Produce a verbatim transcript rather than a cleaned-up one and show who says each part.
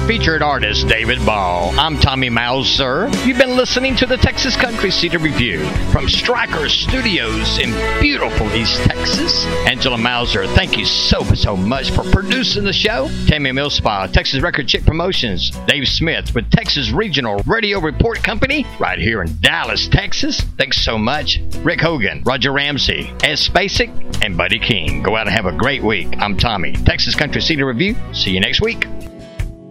Speaker 1: featured artist, David Ball. I'm Tommy Mauser. You've been listening to the Texas Country C D Review from Stryker Studios in beautiful East Texas. Angela Mauser, thank you so, so much for producing the show. Tammy Millspa, Texas Record Chick Promotions. Dave Smith with Texas Regional Radio Report Company right here in Dallas, Texas. Thanks so much. Rick Hogan, Roger Ramsey, S. Basic, and Buddy King. Go out and have a great week. I'm Tommy. Texas Country C D Review. See you next week.